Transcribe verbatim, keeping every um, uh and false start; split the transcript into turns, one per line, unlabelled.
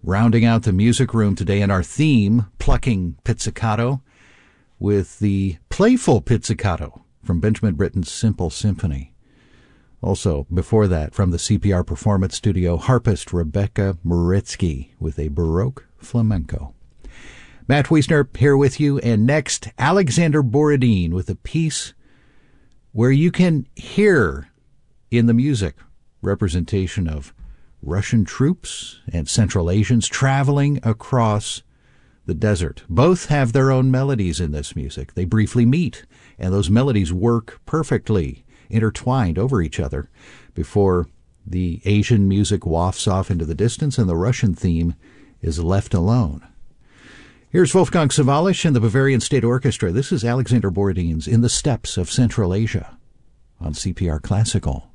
rounding out the music room today in our theme, Plucking Pizzicato, with the playful pizzicato from Benjamin Britten's Simple Symphony. Also, before that, from the C P R Performance Studio, harpist Rebecca Moritsky with a Baroque flamenco. Matt Wiesner here with you, and next, Alexander Borodin with a piece where you can hear in the music representation of Russian troops and Central Asians traveling across the desert. Both have their own melodies in this music. They briefly meet, and those melodies work perfectly, intertwined over each other, before the Asian music wafts off into the distance and the Russian theme is left alone. Here's Wolfgang Sawallisch and the Bavarian State Orchestra. This is Alexander Borodin's In the Steppes of Central Asia on C P R Classical.